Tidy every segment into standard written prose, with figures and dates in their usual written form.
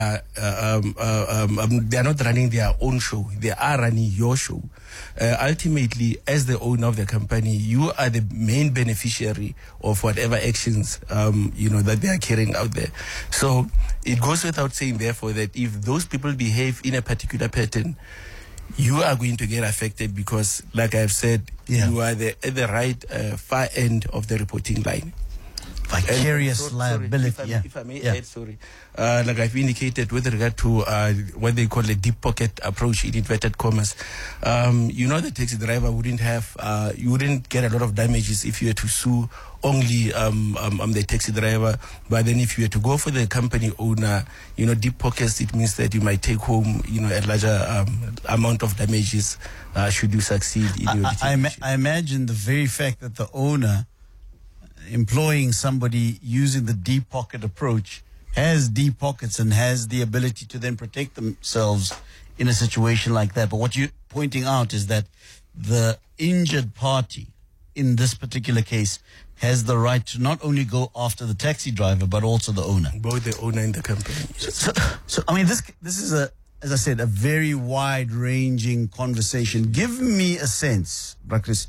they are not running their own show. They are running your show. Ultimately, as the owner of the company, you are the main beneficiary of whatever actions, that they are carrying out there. So it goes without saying, therefore, that if those people behave in a particular pattern, you are going to get affected because, like I've said, you are at the right far end of the reporting line. Vicarious liability. If I may add, like I've indicated with regard to what they call a deep pocket approach in inverted commas, the taxi driver you wouldn't get a lot of damages if you were to sue only the taxi driver. But then if you were to go for the company owner, deep pockets, it means that you might take home, a larger amount of damages should you succeed in your litigation. I imagine the very fact that the owner employing somebody using the deep pocket approach has deep pockets and has the ability to then protect themselves in a situation like that. But what you're pointing out is that the injured party in this particular case has the right to not only go after the taxi driver, but also the owner. Both the owner and the company. Yes. So I mean, this is as I said, a very wide-ranging conversation. Give me a sense, Brakris,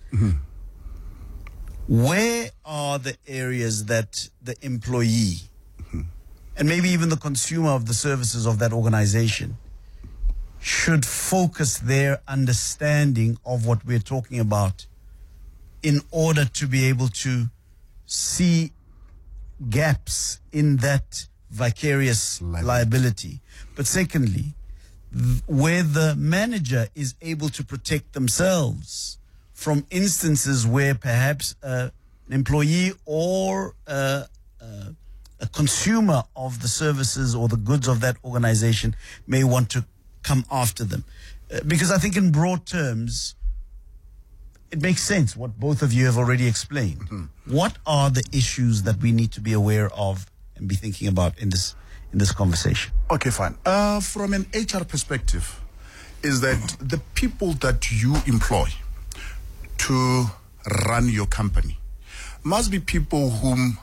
where are the areas that the employee and maybe even the consumer of the services of that organization should focus their understanding of what we're talking about in order to be able to see gaps in that vicarious liability? But secondly, where the manager is able to protect themselves from instances where perhaps an employee or a consumer of the services or the goods of that organization may want to come after them. Because I think in broad terms, it makes sense what both of you have already explained. What are the issues that we need to be aware of and be thinking about in this conversation? Okay, fine. From an HR perspective, is that the people that you employ to run your company must be people whom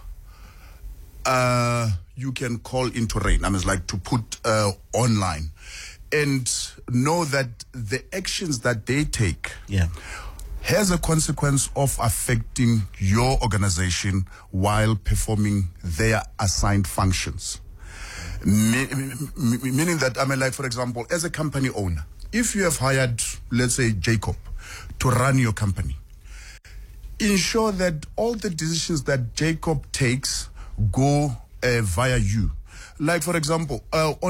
you can call into rain. I mean, it's like to put online and know that the actions that they take has a consequence of affecting your organization while performing their assigned functions. Meaning that, I mean, like, for example, as a company owner, if you have hired, let's say, Jacob to run your company, ensure that all the decisions that Jacob takes go via you. Like, for example,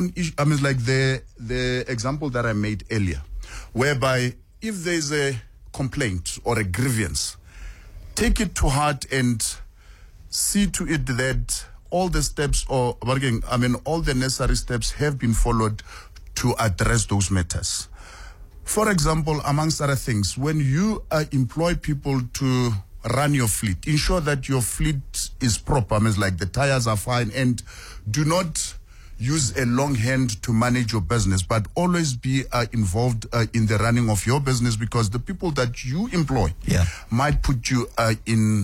the example that I made earlier, whereby if there's a complaint or a grievance, take it to heart and see to it that all the steps all the necessary steps have been followed to address those matters. For example, amongst other things, when you employ people to run your fleet, ensure that your fleet is proper. I mean, like the tires are fine, and do not use a long hand to manage your business, but always be involved in the running of your business, because the people that you employ might put you in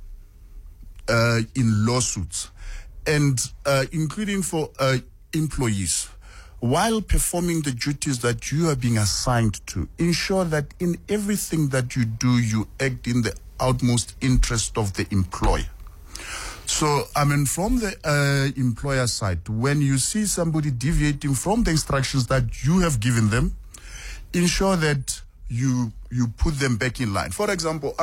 lawsuits. And including for employees, while performing the duties that you are being assigned to, ensure that in everything that you do, you act in the utmost interest of the employer. So, I mean, from the employer side, when you see somebody deviating from the instructions that you have given them, ensure that you put them back in line. For example,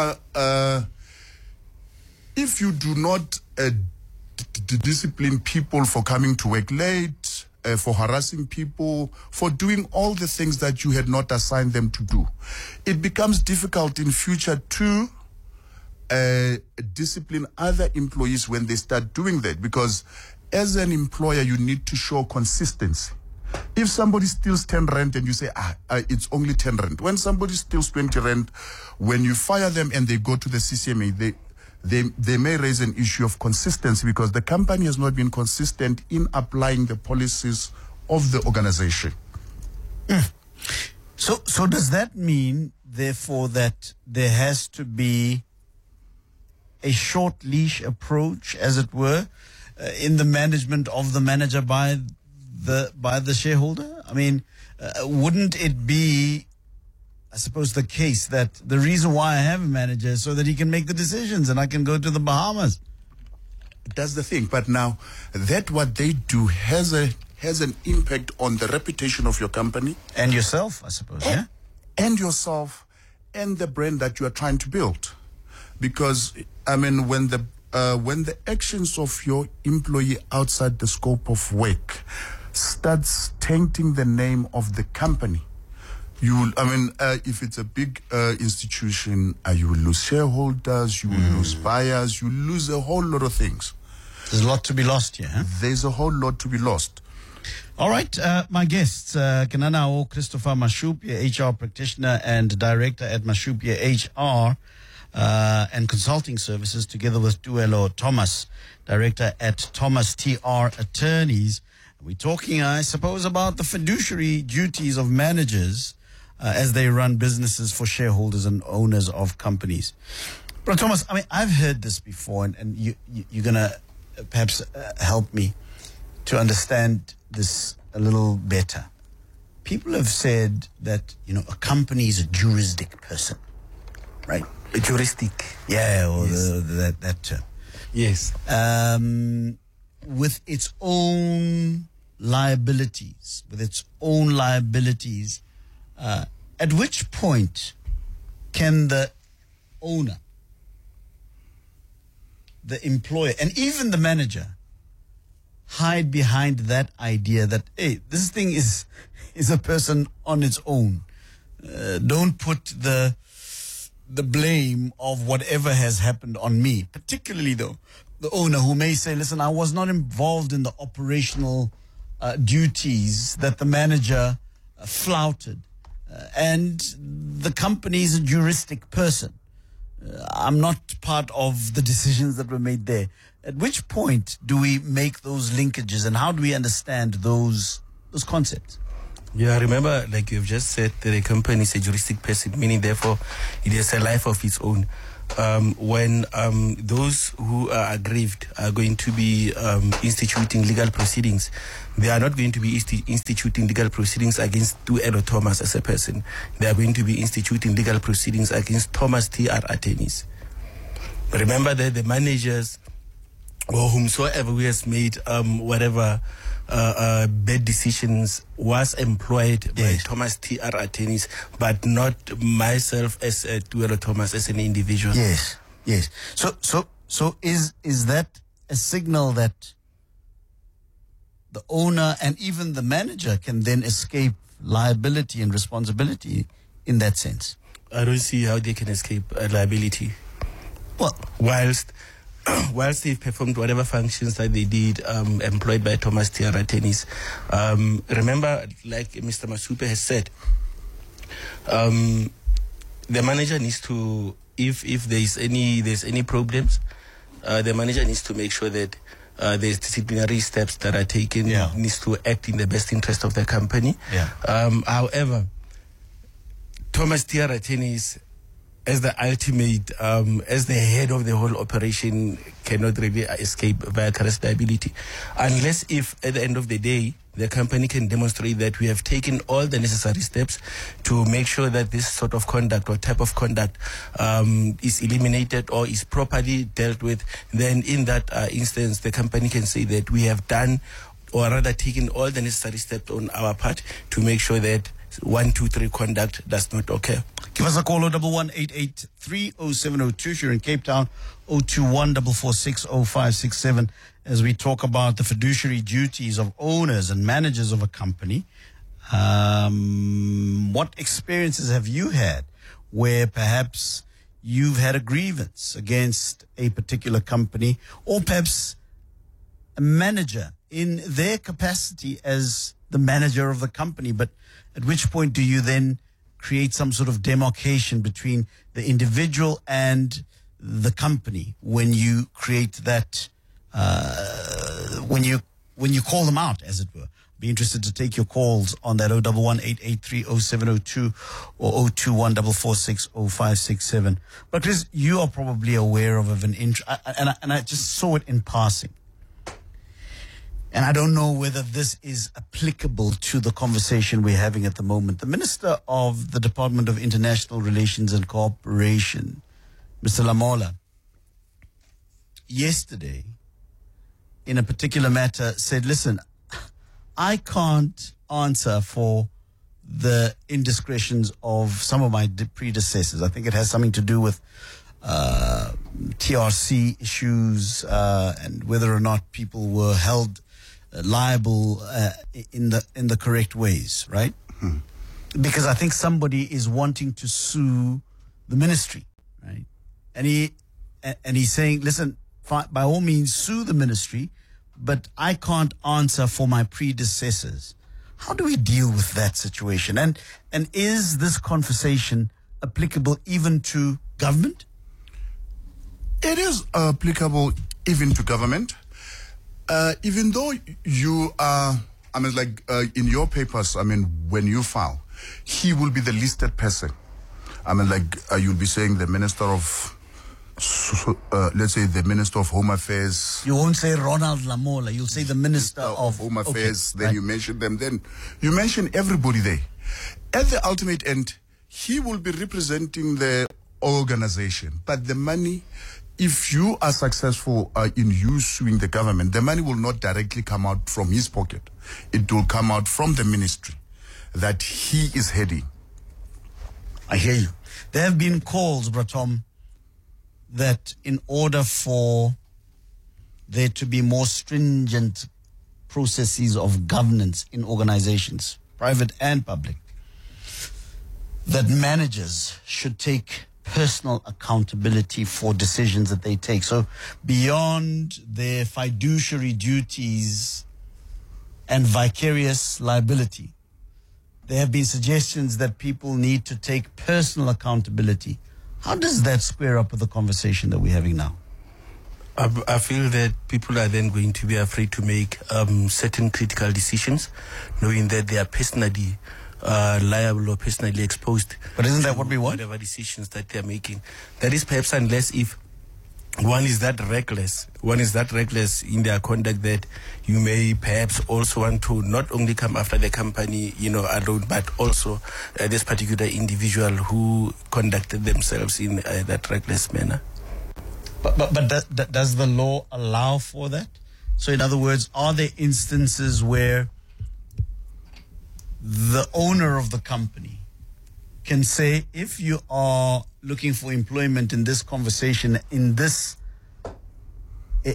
if you do not discipline people for coming to work late, for harassing people, for doing all the things that you had not assigned them to do, it becomes difficult in future to discipline other employees when they start doing that, because as an employer, you need to show consistency. If somebody steals 10 rand and you say, it's only 10 rand. When somebody steals 20 rand, when you fire them and they go to the CCMA, they may raise an issue of consistency, because the company has not been consistent in applying the policies of the organization. So does that mean, therefore, that there has to be a short leash approach, as it were, in the management of the manager by the shareholder? I mean, wouldn't it be, I suppose, the case that the reason why I have a manager is so that he can make the decisions and I can go to the Bahamas? That's the thing. But now, that what they do has an impact on the reputation of your company. And yourself, I suppose, yeah? And yourself and the brand that you are trying to build. Because, I mean, when the actions of your employee outside the scope of work starts tainting the name of the company, if it's a big institution, you will lose shareholders, you will lose buyers, you lose a whole lot of things. There's a lot to be lost here, huh? There's a whole lot to be lost. All right, my guests, Kenanao Christopher Mashupia, HR practitioner and director at Mashupia HR and consulting services, together with Tuelo Thomas, director at Thomas TR Attorneys. We're talking, I suppose, about the fiduciary duties of managers as they run businesses for shareholders and owners of companies. But Thomas, I mean, I've heard this before, and you're going to perhaps help me to understand this a little better. People have said that, a company is a juristic person, right? A juristic. Yeah, or Yes. that term. Yes. With its own liabilities, at which point can the owner, the employer, and even the manager hide behind that idea that, hey, this thing is a person on its own? Don't put the blame of whatever has happened on me, particularly though the owner, who may say, listen, I was not involved in the operational duties that the manager flouted, and the company is a juristic person. I'm not part of the decisions that were made there. At which point do we make those linkages, and how do we understand those concepts? Yeah, remember, like you've just said, that a company is a juristic person, meaning therefore it has a life of its own. When those who are aggrieved are going to be instituting legal proceedings, they are not going to be instituting legal proceedings against Tuelo Thomas as a person. They are going to be instituting legal proceedings against Thomas TR Attorneys. Remember that the managers or whomsoever who has made whatever bad decisions was employed by Thomas TR Attorneys, but not myself as Tuelo Thomas as an individual. Yes. So is that a signal that the owner and even the manager can then escape liability and responsibility in that sense? I don't see how they can escape liability. Well, whilst they've performed whatever functions that they did, employed by Thomas TR Attorneys. Remember, like Mr. Masupe has said, the manager needs to, if there's any problems, the manager needs to make sure that there's disciplinary steps that are taken, needs to act in the best interest of the company. However, Thomas TR Attorneys, as the ultimate, as the head of the whole operation, cannot really escape vicarious liability. Unless if, at the end of the day, the company can demonstrate that we have taken all the necessary steps to make sure that this sort of conduct or type of conduct is eliminated or is properly dealt with, then in that instance, the company can say that we have done, or rather taken all the necessary steps on our part to make sure that 1, 2, 3 conduct does not occur. Give us a call, 011-883-0702. If you're in Cape Town, 021-446-0567, as we talk about the fiduciary duties of owners and managers of a company. What experiences have you had where perhaps you've had a grievance against a particular company, or perhaps a manager in their capacity as the manager of the company, but at which point do you then create some sort of demarcation between the individual and the company when you create that, when you call them out, as it were? Be interested to take your calls on that 011-883-0702 or 021-446-0567. But Chris, you are probably aware of an and I just saw it in passing. and I don't know whether this is applicable to the conversation we're having at the moment. The Minister of the Department of International Relations and Cooperation, Mr. Lamola, yesterday, in a particular matter, said, listen, I can't answer for the indiscretions of some of my predecessors. I think it has something to do with TRC issues and whether or not people were held liable in the correct ways, right? Because I think somebody is wanting to sue the ministry, right? And he's saying, listen, by all means, sue the ministry, but I can't answer for my predecessors. How do we deal with that situation? And is this conversation applicable even to government? It is applicable even to government. Even though you are, in your papers, when you file, he will be the listed person. You'll be saying the Minister of, let's say the Minister of Home Affairs. You won't say Ronald Lamola, you'll say the Minister of Home Affairs, okay, then you mention them, then you mention everybody there. At the ultimate end, he will be representing the organization, but the money, if you are successful in you suing the government, the money will not directly come out from his pocket. It will come out from the ministry that he is heading. I hear you. There have been calls, Bratom, that in order for there to be more stringent processes of governance in organizations, private and public, that managers should take personal accountability for decisions that they take. So beyond their fiduciary duties and vicarious liability, there have been suggestions that people need to take personal accountability. How does that square up with the conversation that we're having now? I feel that people are then going to be afraid to make certain critical decisions, knowing that they are personally liable or personally exposed. But isn't that what we want? Whatever decisions that they are making. That is perhaps unless if one is that reckless in their conduct that you may perhaps also want to not only come after the company, alone, but also this particular individual who conducted themselves in that reckless manner. But does the law allow for that? So in other words, are there instances where the owner of the company can say, if you are looking for employment in this conversation, in this, I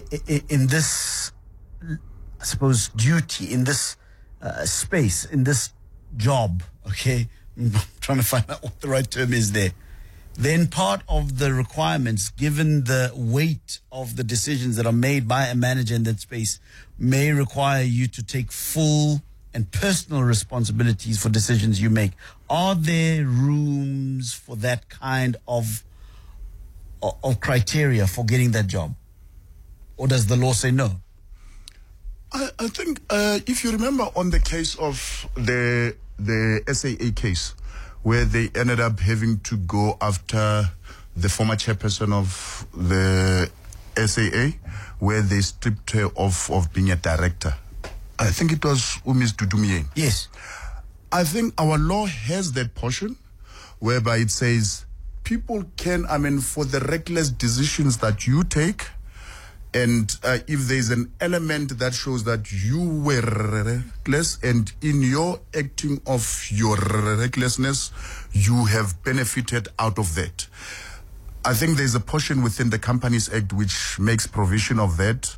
suppose, duty, in this space, in this job, okay? I'm trying to find out what the right term is there. Then part of the requirements, given the weight of the decisions that are made by a manager in that space, may require you to take full and personal responsibilities for decisions you make. Are there rooms for that kind of criteria for getting that job? Or does the law say no? I think if you remember on the case of the SAA case, where they ended up having to go after the former chairperson of the SAA, where they stripped her of being a director. I think it was Umis Dudumien. Yes. I think our law has that portion whereby it says people can, for the reckless decisions that you take, and if there's an element that shows that you were reckless and in your acting of your recklessness, you have benefited out of that. I think there's a portion within the Companies Act which makes provision of that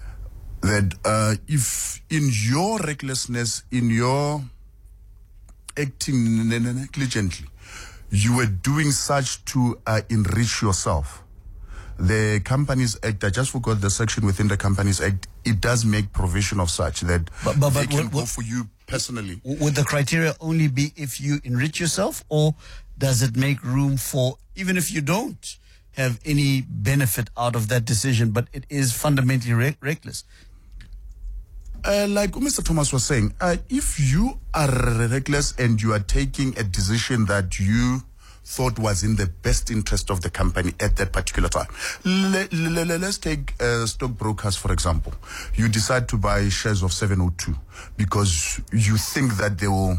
if in your recklessness, in your acting negligently, you were doing such to enrich yourself, the Companies Act, I just forgot the section within the Companies Act, it does make provision of such that they can go for you personally. Would the criteria only be if you enrich yourself, or does it make room for, even if you don't have any benefit out of that decision, but it is fundamentally reckless? Like Mr. Thomas was saying, if you are reckless and you are taking a decision that you thought was in the best interest of the company at that particular time. Let's take stockbrokers, for example. You decide to buy shares of 702 because you think that they will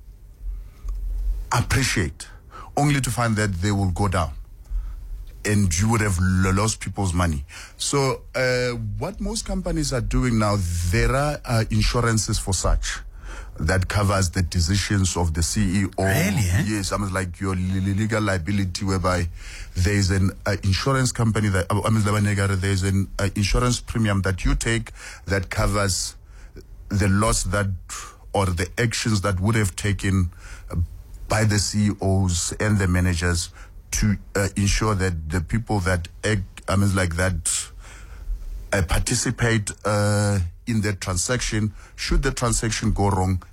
appreciate, only to find that they will go down and you would have lost people's money. So what most companies are doing now, there are insurances for such that covers the decisions of the CEO. Really, eh? Yes, I mean, like your legal liability, whereby there is an insurance company that there is an insurance premium that you take that covers the loss that or the actions that would have taken by the CEOs and the managers to ensure that the people that participate in the transaction, should the transaction go wrong,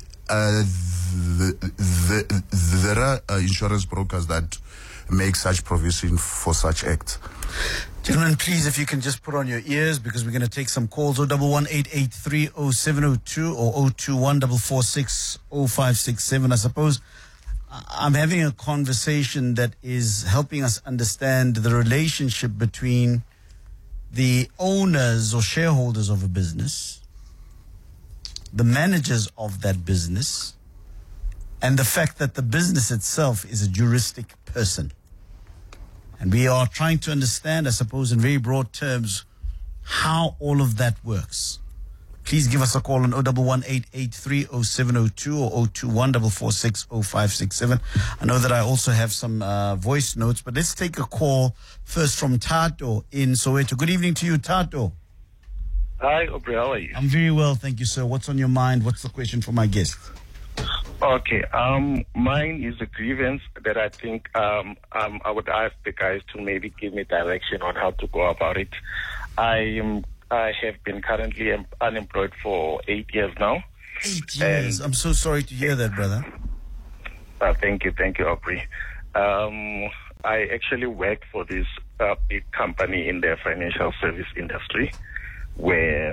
there are insurance brokers that make such provision for such acts. Gentlemen, please, if you can just put on your ears, because we're going to take some calls. 011-883-0702 or 021-446-0567. I suppose I'm having a conversation that is helping us understand the relationship between the owners or shareholders of a business, the managers of that business, and the fact that the business itself is a juristic person. And we are trying to understand, I suppose, in very broad terms, how all of that works. Please give us a call on 011-883-0702 or 021-446-0567. I know that I also have some voice notes, but let's take a call first from Tato in Soweto. Good evening to you, Tato. Hi, Aubrey. How are you? I'm very well, thank you, sir. What's on your mind? What's the question for my guest? Okay. Mine is a grievance that I think I would ask the guys to maybe give me direction on how to go about it. I have been currently unemployed for 8 years now. 8 years. I'm so sorry to hear that, brother. Thank you, Aubrey. I actually worked for this big company in the financial service industry, where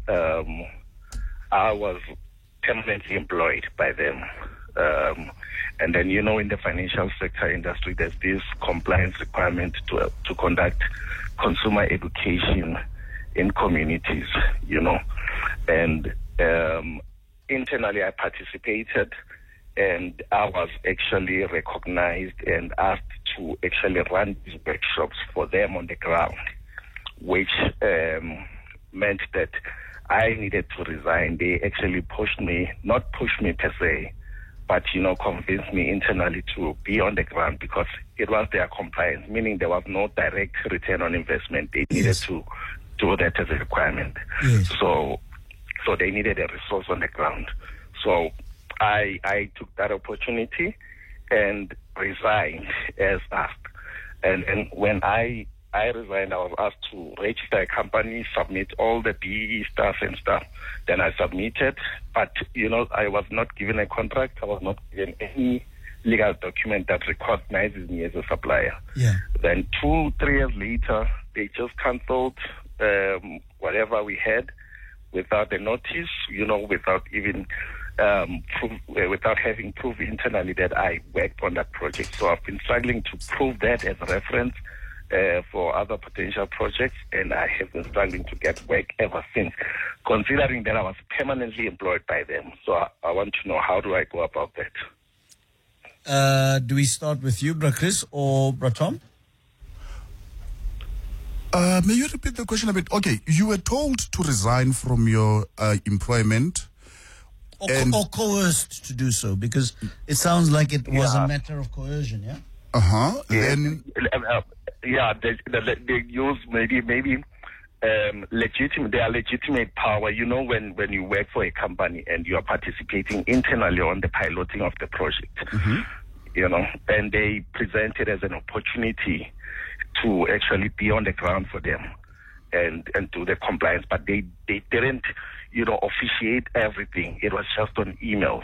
I was permanently employed by them. And then, in the financial sector industry, there's this compliance requirement to conduct consumer education in communities, and internally I participated, and I was actually recognized and asked to actually run these workshops for them on the ground, which meant that I needed to resign. They actually not pushed me per se, but, convinced me internally to be on the ground because it was their compliance, meaning there was no direct return on investment. They needed to do that as a requirement. Yes. So they needed a resource on the ground. So I took that opportunity and resigned as asked. And when I resigned, I was asked to register a company, submit all the BEE stuff and stuff. Then I submitted, but, I was not given a contract. I was not given any legal document that recognizes me as a supplier. Yeah. Then 2-3 years later, they just cancelled whatever we had without a notice, without even without having proof internally that I worked on that project. So I've been struggling to prove that as a reference for other potential projects, and I have been struggling to get work ever since, considering that I was permanently employed by them. So I want to know, how do I go about that? Do we start with you, Bra Chris or Bra Tom? May you repeat the question a bit? Okay, you were told to resign from your employment. Or coerced to do so, because it sounds like it was a matter of coercion, yeah? Uh-huh. Then they use maybe legitimate. They are legitimate power. When you work for a company and you are participating internally on the piloting of the project, and they present it as an opportunity to actually be on the ground for them and do the compliance, but they didn't officiate everything. It was just on emails.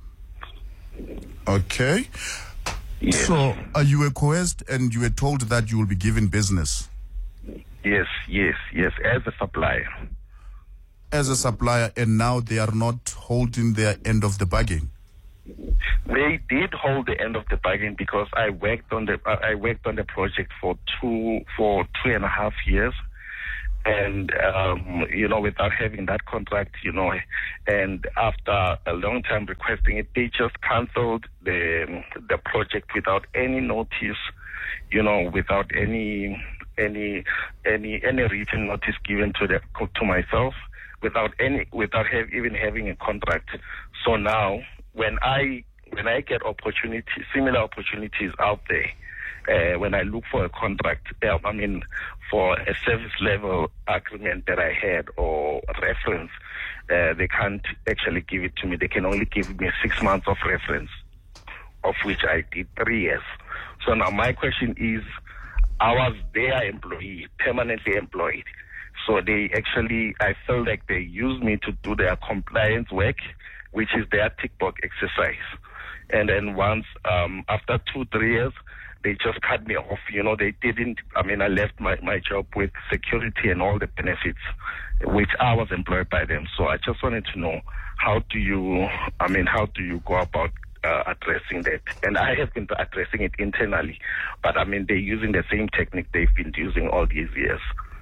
Okay. Yes. So you were coerced and you were told that you will be given business. Yes, as a supplier. As a supplier, and now they are not holding their end of the bargain. They did hold the end of the bargain because I worked on the project for 2.5 years. And, without having that contract, and after a long time requesting it, they just canceled the project without any notice, without any written notice given to myself, without even having a contract. So now, when I get similar opportunities out there, when I look for a contract, for a service level agreement that I had or reference, they can't actually give it to me. They can only give me 6 months of reference, of which I did 3 years. So now my question is, I was their employee, permanently employed. So I felt like they used me to do their compliance work, which is their tick box exercise. And then once, after 2-3 years, they just cut me off. They didn't, I left my job with security and all the benefits, which I was employed by them. So I just wanted to know, how do you go about addressing that? And I have been addressing it internally, but they're using the same technique they've been using all these years.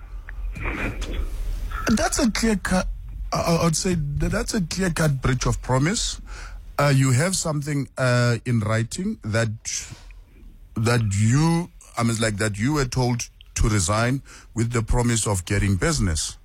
That's a clear-cut, I would say that's a clear-cut breach of promise. You have something in writing that you were told to resign with the promise of getting business.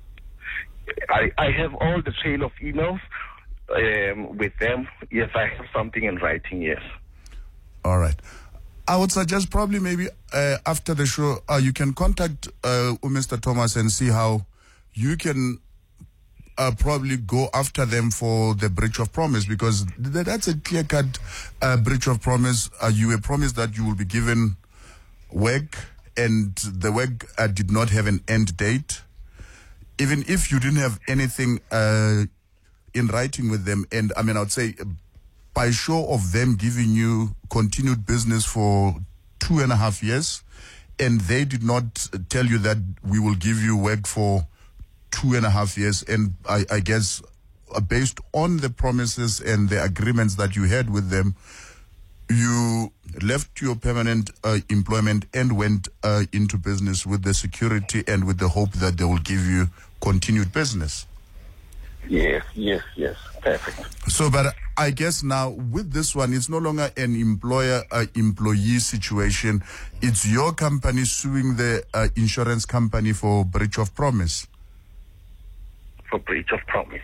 I have all the trail of emails with them. Yes, I have something in writing, yes. All right. I would suggest probably maybe after the show, you can contact Mr. Thomas and see how you can probably go after them for the breach of promise, because that's a clear-cut breach of promise. You were promised that you will be given work, and the work did not have an end date. Even if you didn't have anything in writing with them, and I would say by show of them giving you continued business for 2.5 years, and they did not tell you that we will give you work for 2.5 years, and I guess based on the promises and the agreements that you had with them, you left your permanent employment and went into business with the security and with the hope that they will give you continued business. Yes, perfect. So, but I guess now with this one, it's no longer an employer-employee situation. It's your company suing the insurance company for breach of promise. For breach of promise.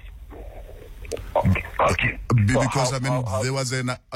Okay. Because there was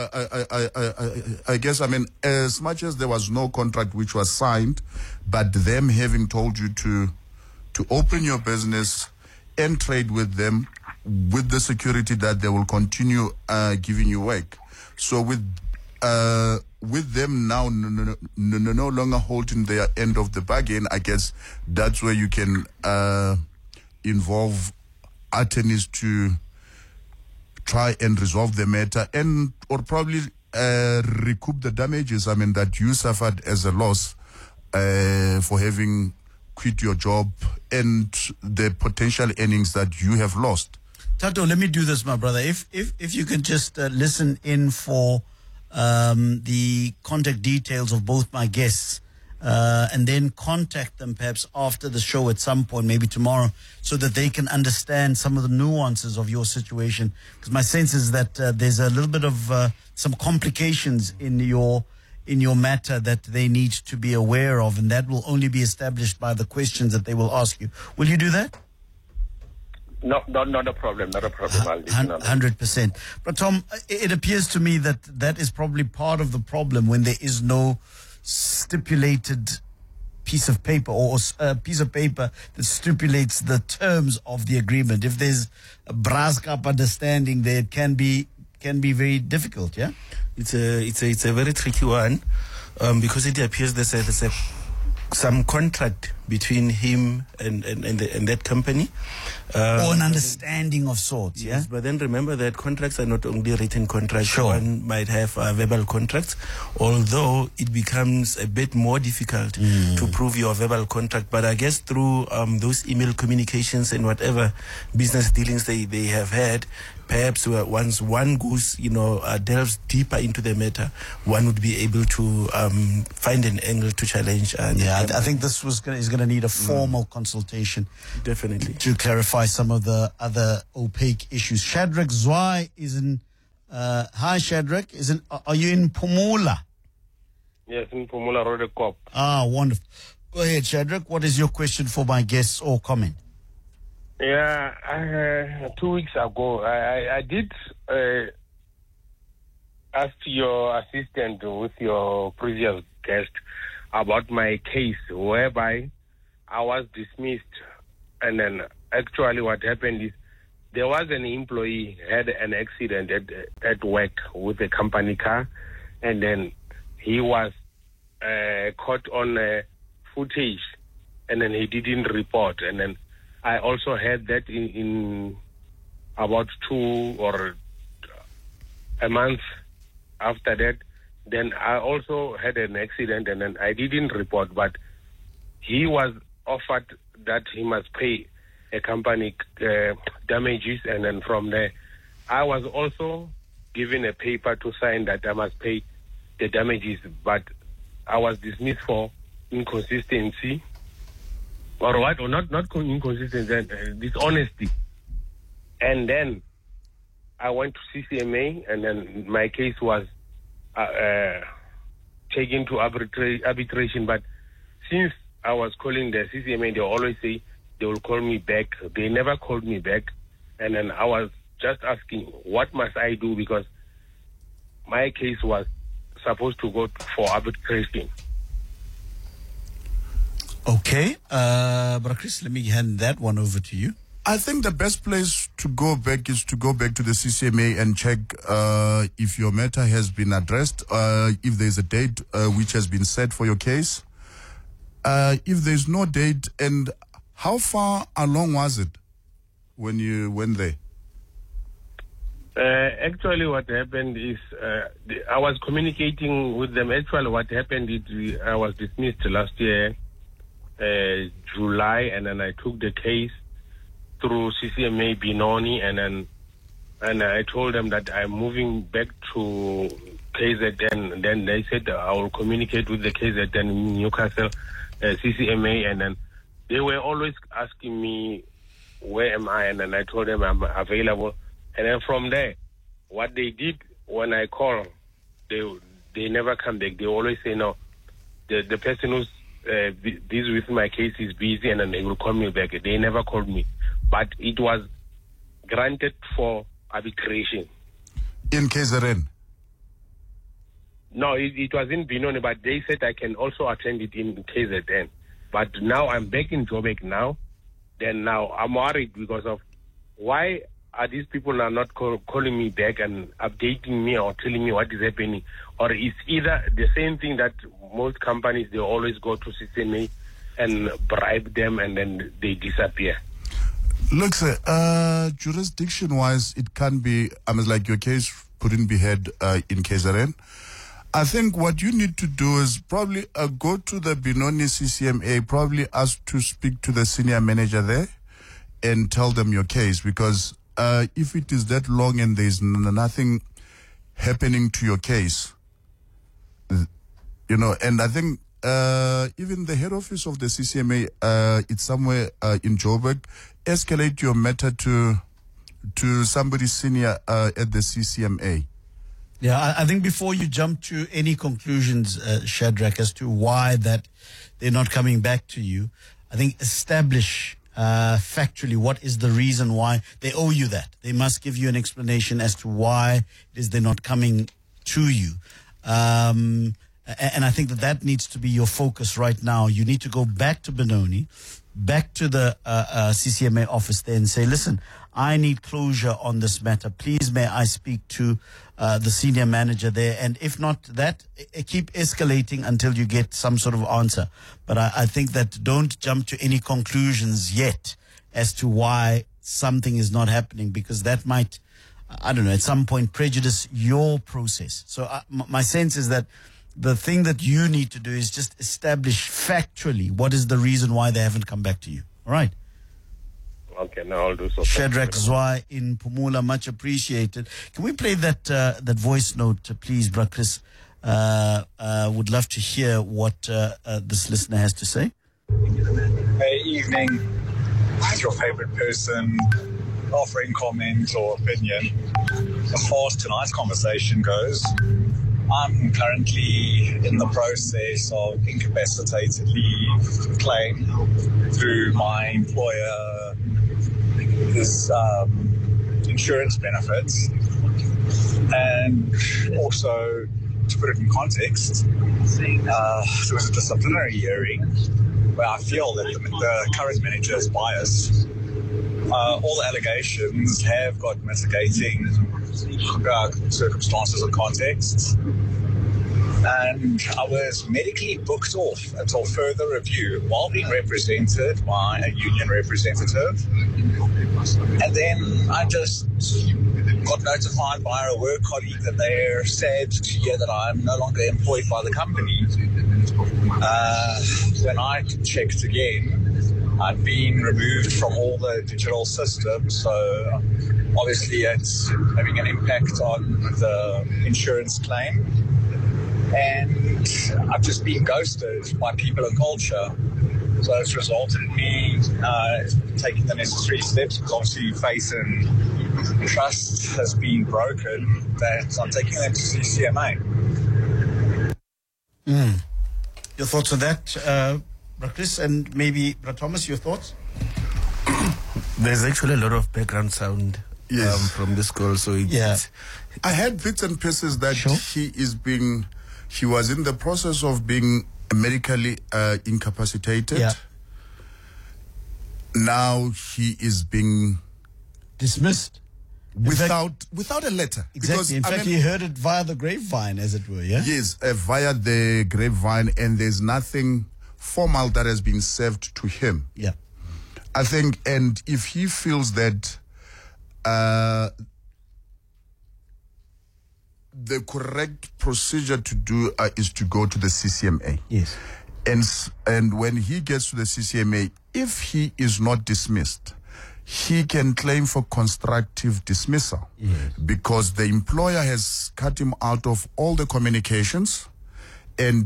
I guess as much as there was no contract which was signed, but them having told you to open your business and trade with them with the security that they will continue giving you work. So with them now no longer holding their end of the bargain, I guess that's where you can involve attorneys to try and resolve the matter or probably recoup the damages that you suffered as a loss for having quit your job and the potential earnings that you have lost. Tato, let me do this, my brother. If you can just listen in for the contact details of both my guests, and then contact them perhaps after the show at some point, maybe tomorrow, so that they can understand some of the nuances of your situation. Because my sense is that there's a little bit of some complications in your matter that they need to be aware of, and that will only be established by the questions that they will ask you. Will you do that? No, not a problem. Not a problem. I'll listen. 100%. But Tom, it appears to me that is probably part of the problem when there is no stipulated piece of paper or a piece of paper that stipulates the terms of the agreement. If there's a brass cap understanding there, it can be very difficult. Yeah, it's a very tricky one because it appears there's some contract between him and that company. Or an understanding of sorts, yeah? Yes, but then remember that contracts are not only written contracts. Sure. One might have verbal contracts, although it becomes a bit more difficult to prove your verbal contract. But I guess through those email communications and whatever business dealings they have had, perhaps once one goes, delves deeper into the matter, one would be able to find an angle to challenge. I think this is going to need a formal consultation. Definitely. To clarify some of the other opaque issues. Shadrack Zwei is in... hi, Shadrack. Are you in Phumula? Yes, in Phumula, Rodekop. Ah, wonderful. Go ahead, Shadrack. What is your question for my guests or comment? Yeah, 2 weeks ago, I did ask your assistant with your previous guest about my case, whereby I was dismissed. And then actually what happened is there was an employee had an accident at work with a company car, and then he was caught on footage, and then he didn't report. And then I also had that in about 2 or a month after that. Then I also had an accident, and then I didn't report, but he was offered that he must pay a company damages, and then from there I was also given a paper to sign that I must pay the damages, but I was dismissed for inconsistency or what, or not inconsistency, dishonesty. And then I went to CCMA, and then my case was taken to arbitration. But since I was calling the CCMA, they always say they will call me back. They never called me back. And then I was just asking, what must I do? Because my case was supposed to go for arbitration. Okay. But Chris, let me hand that one over to you. I think the best place to go back is to go back to the CCMA and check if your matter has been addressed, if there's a date which has been set for your case. If there's no date, and how far along was it when you went there? Actually, what happened is I was communicating with them. Actually, what happened is I was dismissed last year, July, and then I took the case through CCMA Benoni, and I told them that I'm moving back to KZN. And then they said I will communicate with the KZN in Newcastle, CCMA, and then they were always asking me, where am I? And then I told them I'm available. And then from there, what they did when I call, they never come back. They always say, no, the person who's busy with my case is busy, and then they will call me back. They never called me. But it was granted for arbitration. In KZN? No, it was in Benoni, but they said I can also attend it in KZN. But now I'm back in Joburg now. Then now I'm worried because of why are these people are not calling me back and updating me or telling me what is happening? Or it's either the same thing that most companies, they always go to CCMA and bribe them and then they disappear. Look, sir, jurisdiction-wise, it can be, like your case couldn't be heard in KZN. I think what you need to do is probably go to the Benoni CCMA, probably ask to speak to the senior manager there and tell them your case, because if it is that long and there's nothing happening to your case, and I think even the head office of the CCMA, it's somewhere in Joburg, escalate your matter to somebody senior at the CCMA. Yeah, I think before you jump to any conclusions, Shadrack, as to why that they're not coming back to you, I think establish factually what is the reason why they owe you that. They must give you an explanation as to why it is they're not coming to you. And I think that needs to be your focus right now. You need to go back to Benoni, back to the CCMA office there and say, listen, I need closure on this matter. Please, may I speak to the senior manager there? And if not that, keep escalating until you get some sort of answer. But I think that don't jump to any conclusions yet as to why something is not happening, because that might, I don't know, at some point prejudice your process. So my sense is that the thing that you need to do is just establish factually what is the reason why they haven't come back to you. All right? Okay, now I'll do so. Shadrach Zwei in Pumula, much appreciated. Can we play that voice note, please, Bra Chris? Would love to hear what this listener has to say. Hey, evening. Who's your favorite person offering comment or opinion? As far as tonight's conversation goes, I'm currently in the process of incapacitated leave claim through my employer's insurance benefits. And also, to put it in context, there was a disciplinary hearing where I feel that the current manager is biased. All the allegations have got mitigating circumstances and contexts. And I was medically booked off until further review while being represented by a union representative. And then I just got notified by a work colleague that they're sad to hear that I'm no longer employed by the company. When I checked again, I'd been removed from all the digital systems, so obviously it's having an impact on the insurance claim. And I've just been ghosted by people and culture. So it's resulted in me taking the necessary steps, because obviously faith and trust has been broken, that I'm taking them to CCMA. Your thoughts on that, Bra Chris, and maybe Bra Thomas, your thoughts? There's actually a lot of background sound from this call, so I had bits and pieces that Sure. he was in the process of being medically incapacitated. Yeah. Now he is being Dismissed. without a letter. Exactly. In fact, he heard it via the grapevine, as it were, yeah? Yes, via the grapevine, and there's nothing formal that has been served to him. Yeah. I think, and if he feels that the correct procedure to do is to go to the CCMA. Yes. And when he gets to the CCMA, if he is not dismissed, he can claim for constructive dismissal, because the employer has cut him out of all the communications, and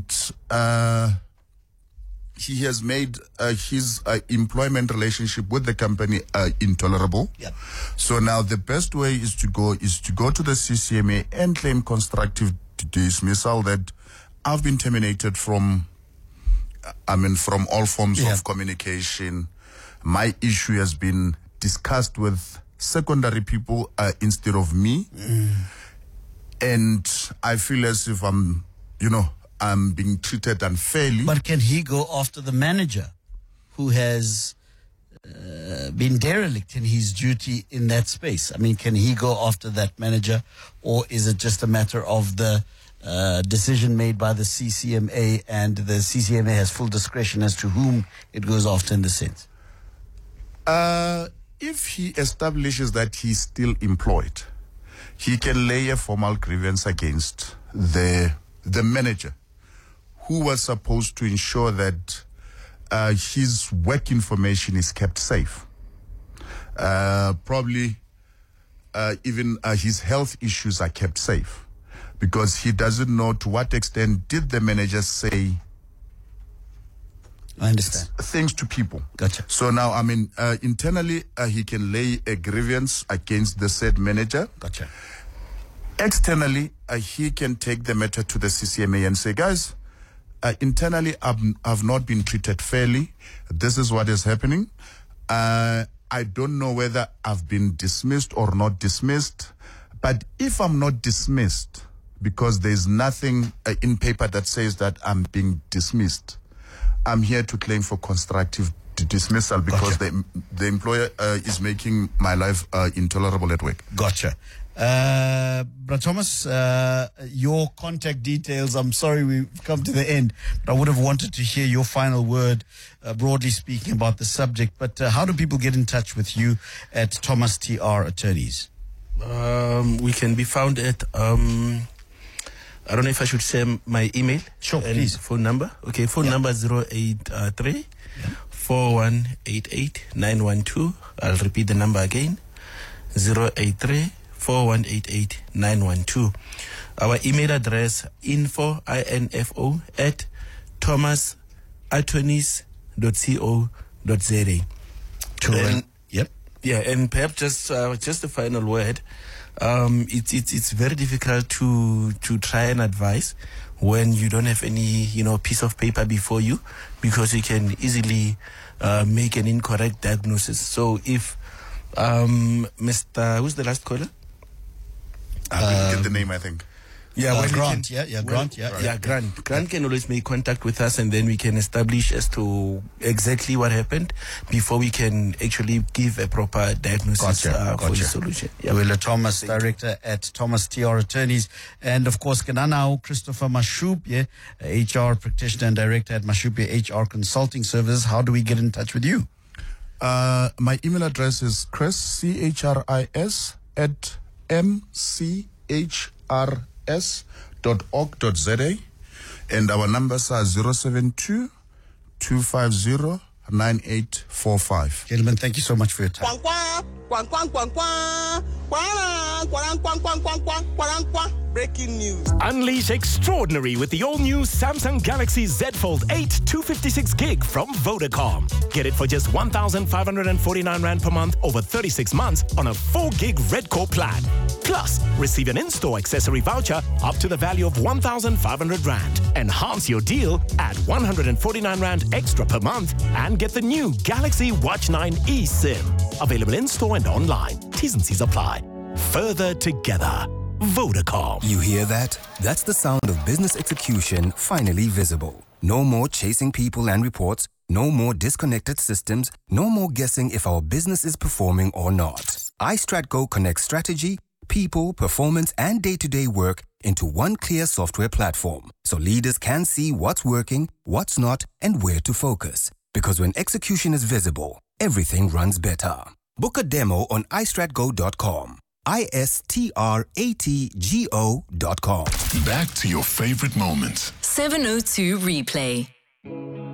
he has made his employment relationship with the company intolerable. Yep. So now the best way is to go to the CCMA and claim constructive dismissal, that I've been terminated from all forms of communication. My issue has been discussed with secondary people instead of me. And I feel as if I'm being treated unfairly. But can he go after the manager who has been derelict in his duty in that space? I mean, can he go after that manager, or is it just a matter of the decision made by the CCMA, and the CCMA has full discretion as to whom it goes after in the sense? If he establishes that he's still employed, he can lay a formal grievance against the manager, who was supposed to ensure that his work information is kept safe. Probably even his health issues are kept safe, because he doesn't know to what extent did the manager say I understand. things to people. Gotcha. So now, internally, he can lay a grievance against the said manager. Gotcha. Externally, he can take the matter to the CCMA and say, guys, internally, I've not been treated fairly. This is what is happening. I don't know whether I've been dismissed or not dismissed. But if I'm not dismissed, because there's nothing in paper that says that I'm being dismissed, I'm here to claim for constructive dismissal because the employer is making my life intolerable at work. Gotcha. Brother Thomas, your contact details, I'm sorry we've come to the end, but I would have wanted to hear your final word, broadly speaking, about the subject. But how do people get in touch with you at Thomas TR Attorneys? We can be found at, I don't know if I should say my email. Sure, and please. phone number. Okay, phone number 083 4188 912. I'll repeat the number again. 083 4188 912. Our email address info at thomasattorneys.co.za. Yep. Yeah, and perhaps just a final word. It's very difficult to try and advise when you don't have any piece of paper before you, because you can easily make an incorrect diagnosis. So if Mr. who's the last caller? I didn't get the name, I think. Yeah, Grant. Grant can always make contact with us, and then we can establish as to exactly what happened before we can actually give a proper diagnosis for the solution. Yeah. Willa Thomas, Director at Thomas TR Attorneys, and of course Kananao Christopher Mashupye, HR Practitioner and Director at Mashupye HR Consulting Services. How do we get in touch with you? My email address is Chris, CHRIS, at mchrs.org.za, and our numbers are 072 250 9845. Gentlemen, thank you so much for your time. Breaking news. Unleash extraordinary with the all-new Samsung Galaxy Z Fold 8 256 gig from Vodacom. Get it for just 1,549 Rand per month over 36 months on a 4 gig Red Core plan. Plus, receive an in-store accessory voucher up to the value of 1,500 Rand. Enhance your deal at 149 Rand extra per month and get the new Galaxy Watch 9 eSIM. Available in-store and online. T's and C's apply. Further together. Vodacom. You hear that? That's the sound of business execution finally visible. No more chasing people and reports. No more disconnected systems. No more guessing if our business is performing or not. iStratGo connects strategy, people, performance, and day-to-day work into one clear software platform, so leaders can see what's working, what's not, and where to focus. Because when execution is visible, everything runs better. Book a demo on iStratGo.com. iStratgo.com. Back to your favorite moments. 702 Replay.